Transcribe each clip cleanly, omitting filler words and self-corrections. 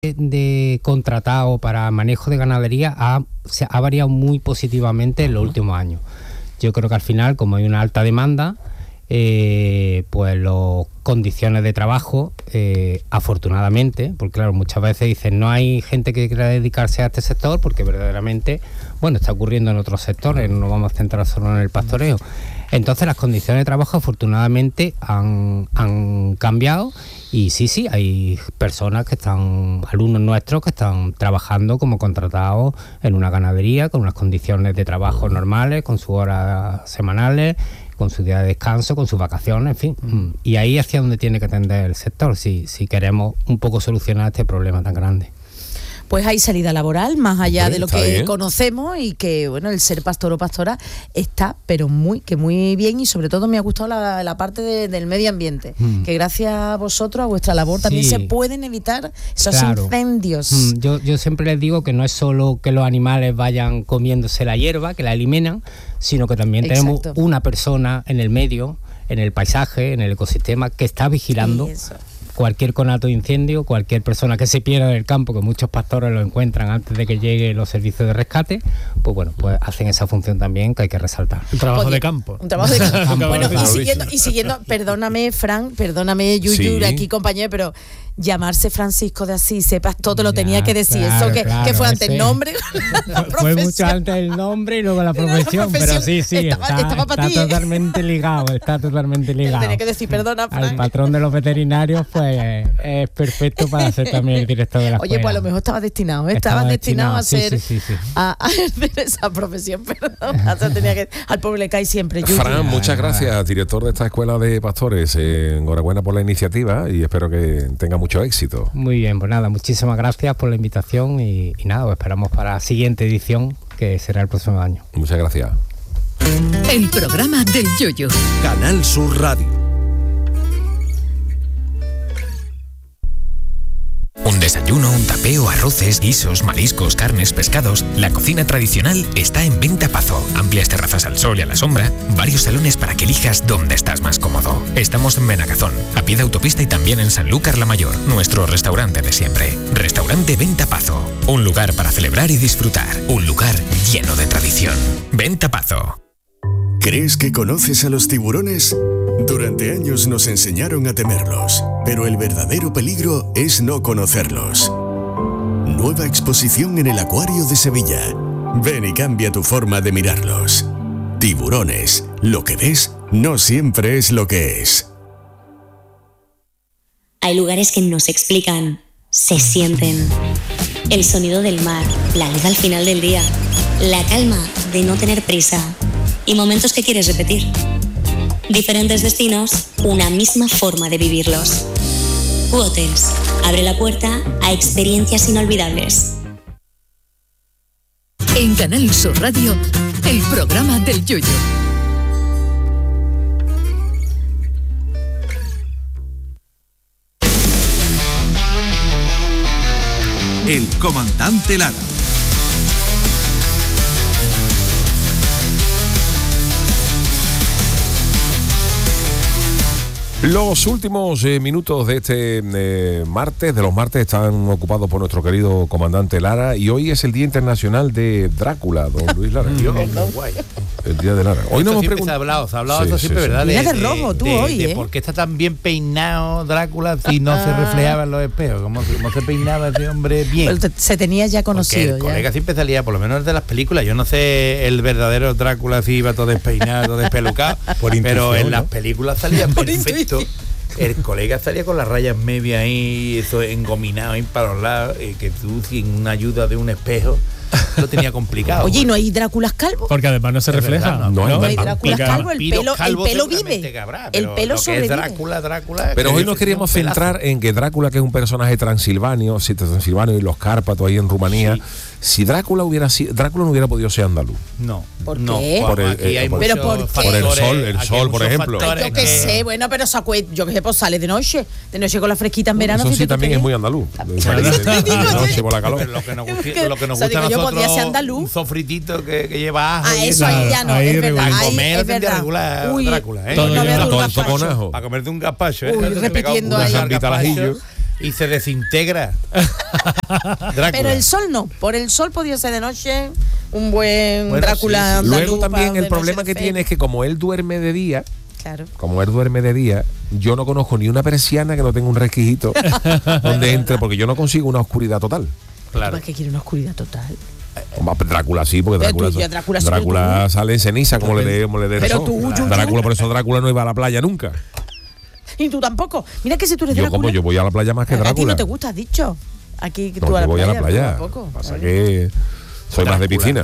de contratado para manejo de ganadería ha variado muy positivamente en los últimos años. Yo creo que al final, como hay una alta demanda, pues las condiciones de trabajo, afortunadamente, porque claro, muchas veces dicen no hay gente que quiera dedicarse a este sector, porque verdaderamente, bueno, está ocurriendo en otros sectores, no nos vamos a centrar solo en el pastoreo. Entonces las condiciones de trabajo afortunadamente han cambiado y sí, hay personas que están, alumnos nuestros que están trabajando como contratados en una ganadería con unas condiciones de trabajo normales, con sus horas semanales, con su día de descanso, con sus vacaciones, en fin. Y ahí hacia donde tiene que tender el sector si queremos un poco solucionar este problema tan grande. Pues hay salida laboral, más allá de lo que conocemos, y que, bueno, el ser pastor o pastora está, pero muy bien, y sobre todo me ha gustado la parte del medio ambiente, que gracias a vosotros, a vuestra labor, también se pueden evitar esos incendios. Yo siempre les digo que no es solo que los animales vayan comiéndose la hierba, que la eliminan, sino que también tenemos una persona en el medio, en el paisaje, en el ecosistema, que está vigilando cualquier conato de incendio, cualquier persona que se pierda en el campo, que muchos pastores lo encuentran antes de que lleguen los servicios de rescate, pues bueno, pues hacen esa función también que hay que resaltar. Un trabajo de campo. Un trabajo de campo. Bueno, y siguiendo, perdóname, Fran, perdóname, Yuyu, aquí compañero, pero llamarse Francisco de Asís, sepas todo, lo tenía que decir. Claro, eso que fue antes el nombre. Fue mucho antes el nombre y luego la profesión, pero sí, está totalmente ligado, está totalmente ligado. Tenía que decir, perdona, Fran. Al patrón de los veterinarios, pues es perfecto para ser también el director de la escuela. Oye, pues a lo mejor estaba destinado, Estaba destinado a ser, a hacer esa profesión, perdón. Al pobre le cae siempre. Fran, muchas gracias, director de esta escuela de pastores. Enhorabuena por la iniciativa y espero que tenga mucho éxito. Muy bien, pues nada, muchísimas gracias por la invitación y nada, os esperamos para la siguiente edición, que será el próximo año. Muchas gracias. El programa del Yoyo. Canal Sur Radio. Un desayuno, un tapeo, arroces, guisos, mariscos, carnes, pescados. La cocina tradicional está en Venta Pazo. Amplias terrazas al sol y a la sombra. Varios salones para que elijas dónde estás más cómodo. Estamos en Benagazón, a pie de autopista, y también en Sanlúcar la Mayor, nuestro restaurante de siempre. Restaurante Venta Pazo. Un lugar para celebrar y disfrutar. Un lugar lleno de tradición. Venta Pazo. ¿Crees que conoces a los tiburones? Durante años nos enseñaron a temerlos, pero el verdadero peligro es no conocerlos. Nueva exposición en el Acuario de Sevilla. Ven y cambia tu forma de mirarlos. Tiburones, lo que ves no siempre es lo que es. Hay lugares que no se explican, se sienten. El sonido del mar, la luz al final del día, la calma de no tener prisa y momentos que quieres repetir. Diferentes destinos, una misma forma de vivirlos. U-Hotels abre la puerta a experiencias inolvidables. En Canal Sur Radio, el programa del Yoyo. El comandante Lara. Los últimos minutos de este martes, de los martes, están ocupados por nuestro querido comandante Lara, y hoy es el Día Internacional de Drácula, don Luis Lara. El Día de Lara. Hoy no hemos preguntado. Se ha hablado eso siempre, ¿verdad? Mira de rojo, tú hoy, de por qué está tan bien peinado Drácula si no se reflejaba en los espejos. ¿Cómo se peinaba ese hombre bien? Pero se tenía ya conocido. Porque el colega siempre salía, por lo menos de las películas. Yo no sé el verdadero Drácula si iba todo despeinado, todo despelucado, pero en las películas salía perfecto. El colega salía con las rayas medias ahí, eso engominado ahí para los lados, que tú sin una ayuda de un espejo lo tenía complicado. Oye, ¿y no hay Dráculas calvos? Porque además no se refleja. Verdad, no hay Dráculas calvos, el pelo vive. El pelo sobrevive. Drácula. Pero hoy nos queríamos centrar en que Drácula, que es un personaje transilvanio y los Cárpatos ahí en Rumanía, si Drácula no hubiera podido ser andaluz. No. ¿Por qué? Por el sol, por ejemplo. Yo que sé, bueno, pero yo que sé, pues sale de noche con la fresquita en verano. Eso sí también es muy andaluz. De noche por la calor. Lo que nos gusta a nosotros, un sofritito que lleva ajo. Eso ahí ya no, es verdad. Para comer tendría regular Drácula, todo con ajo. Para comerte un gazpacho, repitiendo ahí. Una sandita al ajillo. y se desintegra. Drácula. Pero el sol no. Por el sol podía ser de noche un buen Bueno, Drácula. sí, sí. Luego andaluz, también de el noche problema de que fe. tiene es que como él duerme de día, Claro. yo no conozco ni una persiana que no tenga un resquijito donde entre, porque yo no consigo una oscuridad total. Claro. ¿Para qué quiere una oscuridad total? Drácula sí, porque Pero Drácula, tú, ya Drácula sí, Drácula sale en ceniza, como le dé Pero eso. tú, Yuyu. Drácula, por eso Drácula no iba a la playa nunca. Y tú tampoco. Mira que si tú eres Yo Drácula. como yo voy a la playa más que A ti Drácula. no te gusta, has dicho. Aquí No, tú yo voy a la playa. Tampoco. Pasa que soy más de Drácula. piscina.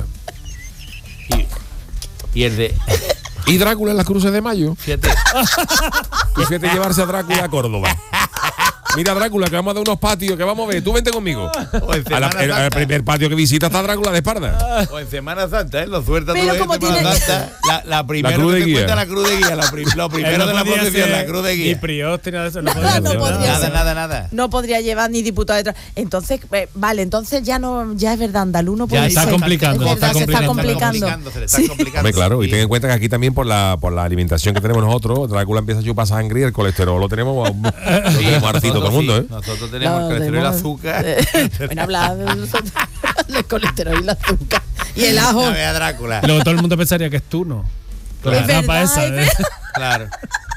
Y el de. Y Drácula en las cruces de mayo. Fíjate. Y fíjate llevarse a Drácula a Córdoba. Mira, Drácula, que vamos a dar unos patios, que vamos a ver. Tú vente conmigo. O en Semana Al Santa. primer patio que visita está Drácula de espalda. O en Semana Santa, ¿eh? Lo suelta Pero todo en como Semana tiene- Santa. La primera cruz de que te guía. cuenta la cruz de guía. Lo primero de la procesión, la cruz de Ni guía. prioste, nada de eso. No Nada, no podría ser. Nada. No podría llevar ni diputado detrás. Entonces, vale, entonces ya es verdad, andaluz no Ya puede está ser. complicando, Es está verdad, se está complicando. complicando. Se le está Sí. complicando. Hombre, claro, y Sí. ten en cuenta que aquí también por la alimentación que tenemos nosotros, Drácula empieza a chupar sangre y el colesterol lo tenemos hartito todo el mundo, ¿eh? Nosotros tenemos No, el colesterol y el tenemos- azúcar. Bueno, habla del colesterol y el azúcar. Y el ajo. No vea Drácula. Luego todo el mundo pensaría que es tú, ¿no? Claro. Es verdad, para esa, es verdad. Claro.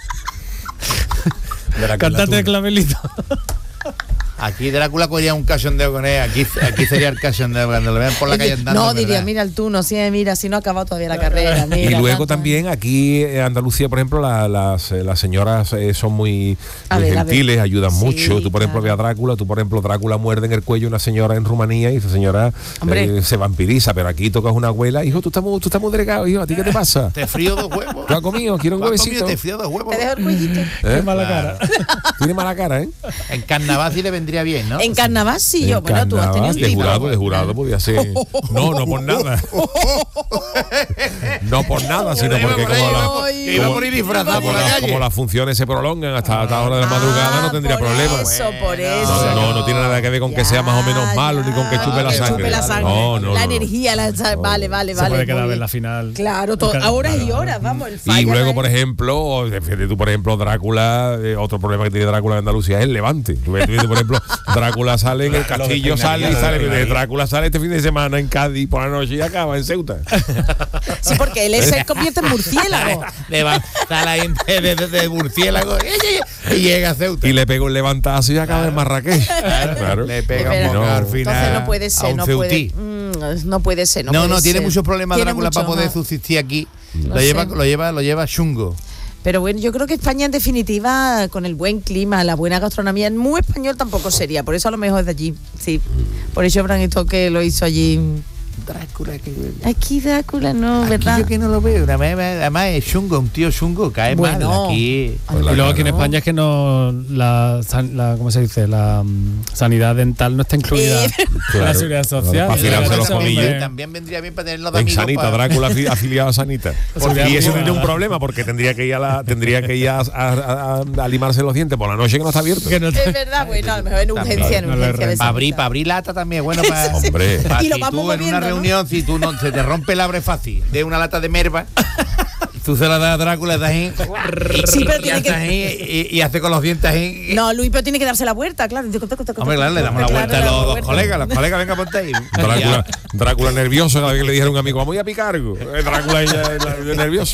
Cántate el clavelito. Aquí Drácula cogía un cachondeo con él. Aquí sería el cachondeo cuando lo vean por la calle andando. No, diría, ¿verdad? mira el tuno, sí, mira, si no ha acabado todavía la carrera. Mira, Y luego tanto. también aquí en Andalucía, por ejemplo, las señoras son muy A ver, a ver. gentiles, ayudan Sí, mucho. Tú, por ejemplo, claro. ves a Drácula, Drácula muerde en el cuello a una señora en Rumanía y esa señora Hombre. se vampiriza, pero aquí tocas una abuela, hijo, tú estás muy delgado, hijo, ¿a ti qué te pasa? Te frío dos huevos. ¿Tú has comido? ¿Quiero un ¿Tú has huevecito? comido? Te frío dos huevos. Te dejo el cuellito. ¿Eh? Mala cara. Tiene mala cara, ¿eh? En carnaval sí le vendría bien, ¿no? En carnaval sí, yo, En bueno, tú has tenido un carnaval, tipo. de jurado podía ser. No, no por nada. No por nada, sino porque Que iba por ir disfrazado por la calle. como las funciones se prolongan hasta la hora de la madrugada, no tendría por problema. Eso, por eso. No tiene nada que ver con que sea más o menos malo ni con que chupe la que sangre. chupe la sangre. No, no, la no. energía, vale. Se puede quedar muy en bien. la final. Claro, horas y horas, vamos, el Y falla, luego, ¿vale? por ejemplo, fíjate tú, por ejemplo, Drácula, otro problema que tiene Drácula en Andalucía es el Levante. Tú ves, por ejemplo, Drácula sale en el Castillo, sale y sale. Drácula sale este fin de semana en Cádiz por la noche y acaba en Ceuta. Sí, porque él se convierte en murciélago. Levanta la gente de murciélago y llega a Ceuta. Y le pegó el levantazo y acaba en Marrakech. Claro. Le Es pega verdad. un poco al Entonces final. no puede a ser, un no puede, ceutí. no puede ser. No, puede tiene ser. muchos problemas Tiene Drácula para mucho, poder ajá. subsistir aquí. No Lo sé. lleva chungo. Pero bueno, yo creo que España en definitiva, con el buen clima, la buena gastronomía, muy español tampoco sería, por eso a lo mejor es de allí, sí. Por eso Bran esto que lo hizo allí. Drácula, que Aquí Drácula no, aquí ¿verdad? yo que no lo veo. Además es chungo, un tío chungo, cae Bueno. mal aquí. Ay, Y luego aquí en no. España es que no ¿cómo se dice? La sanidad dental no está incluida en la Claro. seguridad social. Para afilarse los Eso, comillos. hombre. También vendría bien para tenerlo de En amigos. Sanita, para- Drácula afiliado a Sanita. seguridad Y eso privada. tendría un problema porque tendría que ir a limarse los dientes por la noche que no está abierto. Que no Es verdad, bueno, a lo mejor en También. urgencia, en No le urgencia. de Para sanidad. abrir lata también es bueno para. Hombre. para Y lo si vamos tú en moviendo, una ¿no? reunión, si tú no se te rompe el abre fácil de una lata de merva, tú se la das a Drácula, estás ahí, Sí, pero y tiene haces que. ahí, y hace con los dientes ahí. No, Luis, pero tiene que darse la vuelta, claro. Hombre, claro, le damos la vuelta a los dos colegas. Los colegas, venga, ponte ahí. Drácula nervioso, cada vez que le dijera a un amigo, vamos a picar algo. Drácula nervioso.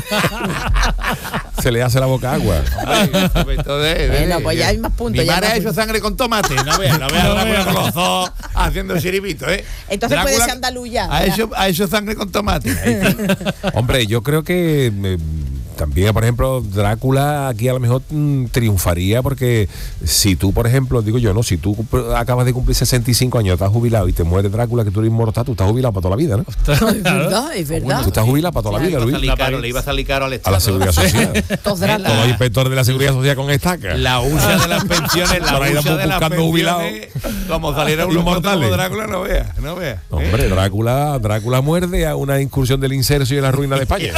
Se le hace la boca agua. Bueno, pues ya hay más puntos, Mi ya madre más ha hecho puntos. sangre con tomate. No veas a Drácula con los dos haciendo chiribito, ¿eh? Entonces puede Drácula ser andaluz ya, Ha hecho sangre con tomate. Ahí sí. Hombre, yo creo que también, por ejemplo, Drácula aquí a lo mejor triunfaría porque si tú, por ejemplo, digo yo, ¿no? Si tú acabas de cumplir 65 años, estás jubilado y te muere Drácula, que tú eres inmortal, tú estás jubilado para toda la vida, ¿no? Es verdad, es verdad. Tú estás jubilado para toda la vida, Luis. Le iba a salir caro al A Estado. la seguridad social. Todos Drácula. Todos los inspectores de la seguridad social con estaca. La hucha de las pensiones, la Por ahí hucha de las buscando jubilados. pensiones, como saliera uno Inmortales. como Drácula, no vea, no vea. Hombre, Drácula muerde a una incursión del inserso y en la ruina de España.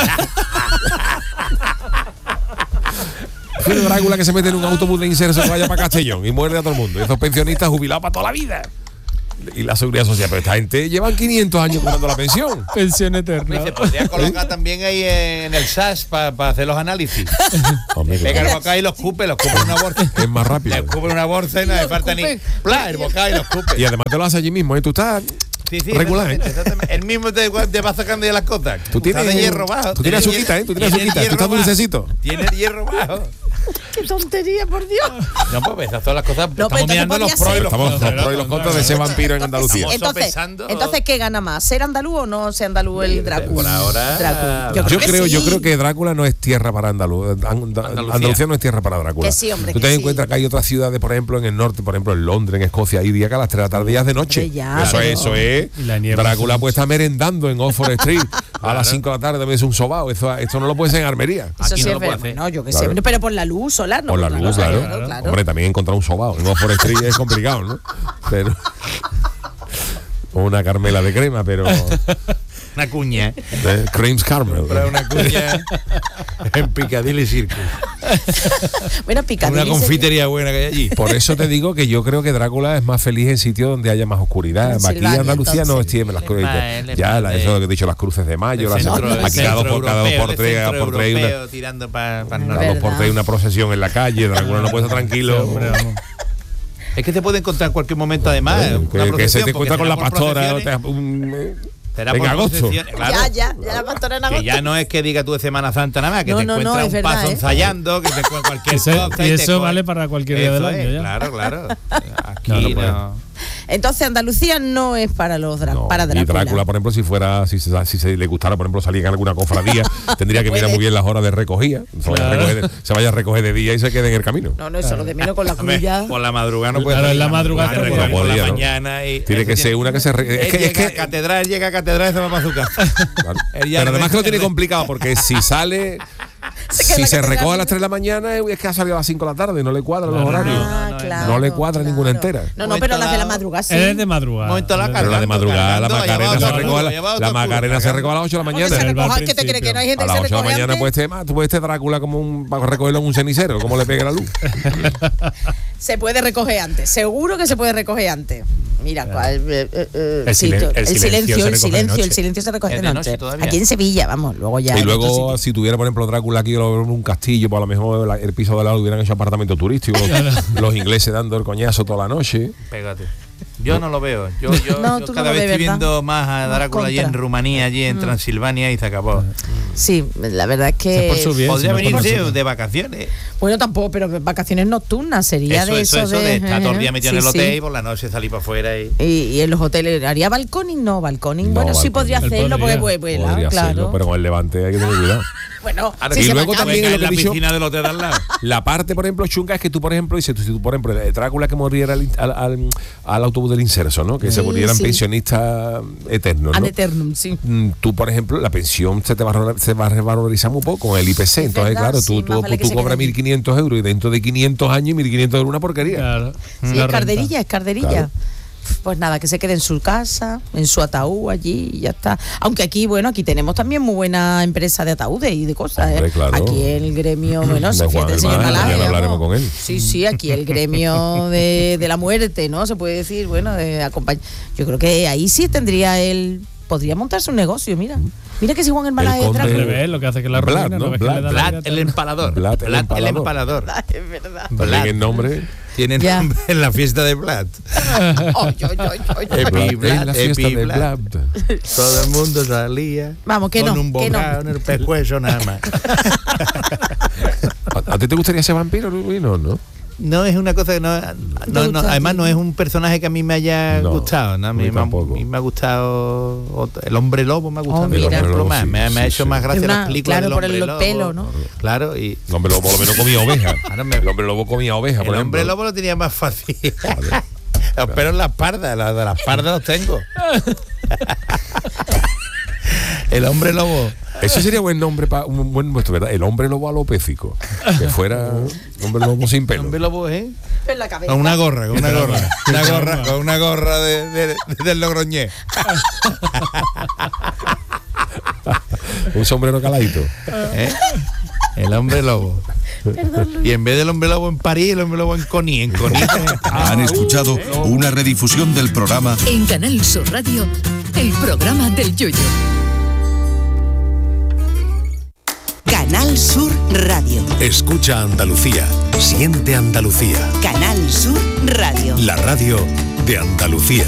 Fue Drácula que se mete en un autobús de inserso que vaya para Castellón y muerde a todo el mundo. Y esos pensionistas jubilados para toda la vida. y la seguridad social. Pero esta gente llevan 500 años cobrando la pensión. Pensión eterna. Se podría colocar también ahí en el SAS para hacer los análisis. Hombre, Pega claro. el bocado y los escupe en una bolsa. Es más rápido. Le escupe en una bolsa y no hace falta ni... ¡Pla! El bocado y los escupe. Y además te lo haces allí mismo, ¿eh? Tú estás Sí, regular, ¿eh? exactamente. El mismo te va sacando ya las cosas. Tú tienes Está de hierro bajo. Tú tienes azuquita, ¿eh? Tú tienes azuquita. Tú estás dulcecito. Tiene el hierro bajo. ¡Qué tontería, por Dios! No, pues esas son las cosas. No, pero Estamos mirando los entonces pros y los Estamos contras. los pros y los contras de ese vampiro en Andalucía. Entonces, ¿qué gana más? ¿Ser andaluz o no ser andaluz el Drácula? Por ahora, Drácula. Yo sí. creo que Drácula no es tierra para Andaluz. Andalucía no es tierra para Drácula. Que sí, hombre, Tú que te sí. encuentras que hay otras ciudades, por ejemplo, en el norte, por ejemplo, en Londres, en Escocia, hay días que a las 3 de la tarde ya es de noche. Hombre, ya, Eso es. Y la niebla. Drácula puede estar merendando en Oxford Street a las 5 de la tarde, también es un sobao. Esto no lo puede ser en Armería. Eso Aquí sí no es lo puedo verdad. hacer. No, yo qué Claro. sé. Pero por la luz solar, ¿no? Por la luz, claro. Hombre, también encontrar un sobao en Oxford Street es complicado, ¿no? Pero... o una Carmela de crema, pero... Una cuña. Creams Carmel. Comprar una cuña en Piccadilly Circus. Bueno, Piccadilly. Una confitería buena que hay allí. Por eso te digo que yo creo que Drácula es más feliz en sitios donde haya más oscuridad. Aquí en Silvania, Andalucía no entonces. tiene las cosas. Él Ya, es eso que he dicho, las cruces de mayo, Del las- centro- del aquí cada centro dos europeo, por del tres, centro por tres, europeo, tirando para el norte. cada dos por tres una procesión en la calle. Drácula no puede estar tranquilo. Hombre, vamos. Es que te puede encontrar en cualquier momento, además. una Que se procesión, te encuentra porque con la será por pastora procesiones, será en por agosto. procesiones, claro. Ya la pastora en agosto. Que ya no es que diga tú de Semana Santa nada más, que No, te no, no, encuentras es un verdad, paso ¿eh? ensayando, que te encuentras cualquier cosa. Y te eso coge. vale para cualquier día del Eso año es, ya. Claro. Aquí No, no no. puede. Entonces, Andalucía no es para los No, para y Drácula. Drácula, por ejemplo, si se le gustara, por ejemplo, salir en alguna cofradía, tendría que mirar muy bien las horas de recogida. Se vaya a recoger de día y se quede en el camino. No, eso lo de menos con la cruz ya. Por la madrugada no puede Claro, salir. en la madrugada Recoger no por podía, la ¿no? mañana. Y Tiene que ser una que se... llega a catedral y se va para su casa. Claro. Él ya Pero además que lo tiene no- complicado porque si sale, si se recoge a las 3 de la mañana es que ha salido a las 5 de la tarde, no le cuadran los horarios. Claro, No le cuadra ninguna entera. No, pero las de la madrugada sí. Él es de madrugada. Momento la Pero la de madrugada, la Macarena se recoge la la Macarena se recoge a las 8 de la ¿Cómo que se mañana. Él va al recoja? ¿Qué te crees? ¿Que no hay gente A que las se 8 de la recoge mañana antes? tú puedes tener Drácula para recogerlo en un cenicero, como le pegue la luz. Se puede recoger antes. Seguro que se puede recoger antes. Mira, El sí, silencio el se silencio, recoge el de silencio, noche. el silencio se recoge Es de de noche noche. todavía. Aquí en Sevilla, vamos, luego ya. Y en otros luego, sitios. si tuviera, por ejemplo, Drácula aquí en un castillo, pues a lo mejor el piso de lado hubieran hecho apartamento turístico, los ingleses dando el coñazo toda la noche. Pégate. Yo no lo veo. Yo No, tú no cada lo vez ves, estoy ¿verdad? viendo más a Más Drácula allí en contra. Rumanía, allí en Transilvania y se acabó. Sí, la verdad es que. Es por su bien. Podría si no por venirse su- de vacaciones. Bueno, tampoco, pero vacaciones nocturnas sería de eso. de estar todo el día metido en el Sí, hotel sí. y por la noche salir para afuera y... Y en los hoteles, ¿haría balconing? No, balconing. No, Bueno, sí balconing. podría Él hacerlo podría. porque vuela, Podría claro. hacerlo, pero con el levante hay que tener cuidado. Bueno, Ahora, si y se luego va a también acabar- es lo en la que he dicho, piscina del hotel de al lado. la parte, por ejemplo, chunga es que tú, por ejemplo, si tú, por ejemplo, Drácula que moriera al autobús del inserso, ¿no? Que se murieran sí. pensionistas eternos, Ad ¿no? eternum, sí. Tú, por ejemplo, la pensión se va a revalorizar muy poco con el IPC. Entonces, verdad, claro, sí, más vale que tú se cobras quede allí. 1.500 euros y dentro de 500 años 1.500 euros una porquería. Claro. Sí, Una es renta. carderilla, es carderilla. Claro. Pues nada, que se quede en su casa, en su ataúd allí y ya está. Aunque aquí, bueno, aquí tenemos también muy buena empresa de ataúdes y de cosas. Hombre, claro. Aquí el gremio, bueno, De se Juan fíjate, el el señor Mago, Malaje, mañana hablaremos vamos. con él. Sí, aquí el gremio de la muerte, ¿no? Se puede decir, bueno, de acompañar. Yo creo que ahí sí tendría él. Podría montarse un negocio, mira. Mira que si Juan el Malaje es conde- Al Drácula. revés, lo que hace que la Vlad, ruina, ¿no? ¿no? ves que Vlad. le da la Vlad vida el todo. empalador. Vlad el el empalador. empalador. Es verdad. También el nombre. Tiene Ya. nombre en la fiesta de Vlad. Ay, ay, ay, ay, ay. Epi Vlad, en la fiesta de Vlad. Vlad. Todo el mundo salía. Vamos, que con no, un que no. bocado en el pescuezo nada más. ¿A ti te gustaría ser vampiro, Luis? No, ¿no? No es una cosa que no, gusta además a ti? no es un personaje que a mí me haya No, gustado, ¿no? a mí tampoco. A mí me ha gustado el hombre lobo, me ha gustado Oh, por mira. ejemplo, El hombre más, lobo, me sí, ha hecho sí, más sí. gracia Una- las películas claro, del por hombre el lobo. pelo, ¿no? Claro, y El hombre lobo por lo menos comía oveja. Ahora me- El hombre lobo comía oveja, por el hombre ejemplo. lobo lo tenía más fácil. Los pelos en la espalda, los de la espalda los tengo. El hombre lobo. Ese sería buen nombre para un buen puesto, ¿verdad? El hombre lobo alopécico. Que fuera un hombre lobo sin El pelo. hombre lobo, ¿eh? En la cabeza. Con una gorra, con una gorra del Logroñés. Un sombrero caladito. ¿Eh? El hombre lobo. Y en vez del hombre lobo en París, el hombre lobo en Conil. Han escuchado una redifusión del programa En Canal Sur Radio, el programa del Yoyo. Canal Sur Radio. Escucha Andalucía. Siente Andalucía. Canal Sur Radio. La radio de Andalucía.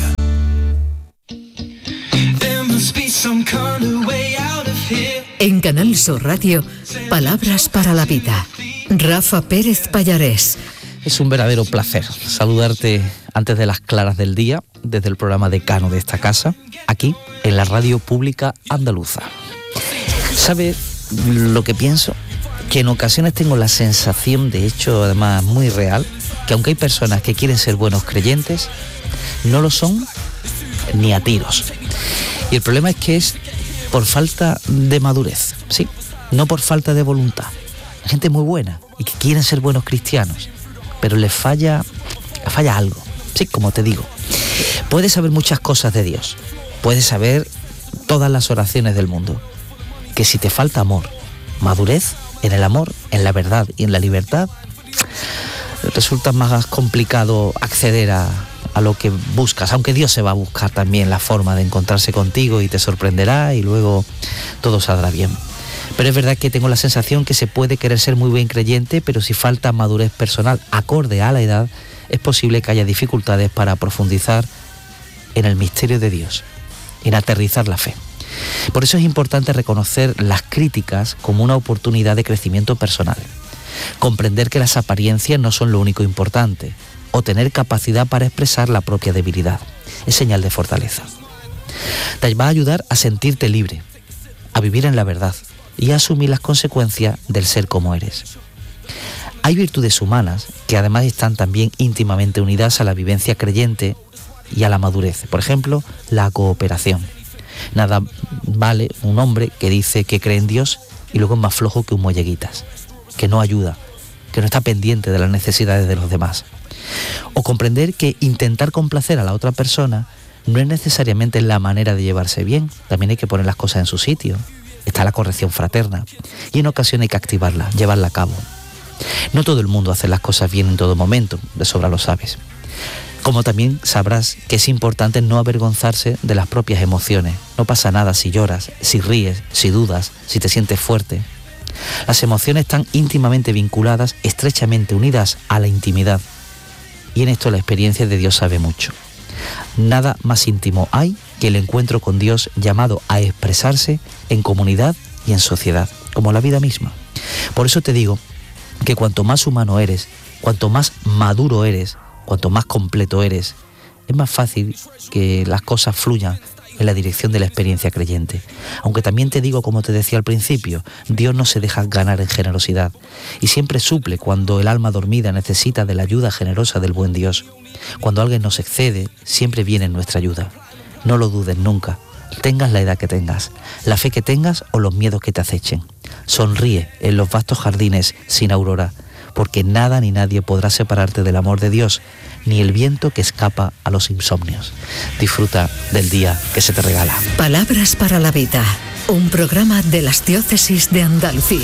En Canal Sur Radio, palabras para la vida. Rafa Pérez Pallarés. Es un verdadero placer saludarte antes de las claras del día, desde el programa decano de esta casa, aquí, en la radio pública andaluza. ¿Sabes lo que pienso? Que en ocasiones tengo la sensación, de hecho, además muy real, que aunque hay personas que quieren ser buenos creyentes, no lo son ni a tiros. Y el problema es que es por falta de madurez, ¿sí? No por falta de voluntad. Hay gente muy buena y que quieren ser buenos cristianos, pero les falla algo, sí, como te digo. Puedes saber muchas cosas de Dios, puedes saber todas las oraciones del mundo, que si te falta amor, madurez en el amor, en la verdad y en la libertad, resulta más complicado acceder a lo que buscas, aunque Dios se va a buscar también la forma de encontrarse contigo y te sorprenderá y luego todo saldrá bien. Pero es verdad que tengo la sensación que se puede querer ser muy buen creyente, pero si falta madurez personal acorde a la edad, es posible que haya dificultades para profundizar en el misterio de Dios, en aterrizar la fe. Por eso es importante reconocer las críticas como una oportunidad de crecimiento personal, comprender que las apariencias no son lo único importante, o tener capacidad para expresar la propia debilidad. Es señal de fortaleza. Te va a ayudar a sentirte libre, a vivir en la verdad y a asumir las consecuencias del ser como eres. Hay virtudes humanas que además están también íntimamente unidas a la vivencia creyente y a la madurez. Por ejemplo, la cooperación. Nada vale un hombre que dice que cree en Dios y luego es más flojo que un muelleguitas, que no ayuda, que no está pendiente de las necesidades de los demás. O comprender que intentar complacer a la otra persona no es necesariamente la manera de llevarse bien, también hay que poner las cosas en su sitio. Está la corrección fraterna y en ocasiones hay que activarla, llevarla a cabo. No todo el mundo hace las cosas bien en todo momento, de sobra lo sabes. Como también sabrás que es importante no avergonzarse de las propias emociones. No pasa nada si lloras, si ríes, si dudas, si te sientes fuerte. Las emociones están íntimamente vinculadas, estrechamente unidas a la intimidad. Y en esto la experiencia de Dios sabe mucho. Nada más íntimo hay que el encuentro con Dios, llamado a expresarse en comunidad y en sociedad, como la vida misma. Por eso te digo que cuanto más humano eres, cuanto más maduro eres, cuanto más completo eres, es más fácil que las cosas fluyan en la dirección de la experiencia creyente. Aunque también te digo, como te decía al principio, Dios no se deja ganar en generosidad y siempre suple cuando el alma dormida necesita de la ayuda generosa del buen Dios. Cuando alguien nos excede, siempre viene en nuestra ayuda. No lo dudes nunca, tengas la edad que tengas, la fe que tengas o los miedos que te acechen. Sonríe en los vastos jardines sin aurora, porque nada ni nadie podrá separarte del amor de Dios, ni el viento que escapa a los insomnios. Disfruta del día que se te regala. Palabras para la vida, un programa de las diócesis de Andalucía.